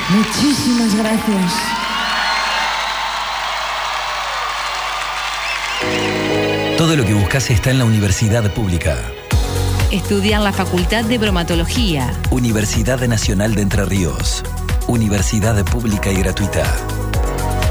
Muchísimas gracias. Todo lo que buscas está en la Universidad Pública. Estudia en la Facultad de Bromatología. Universidad Nacional de Entre Ríos. Universidad pública y gratuita.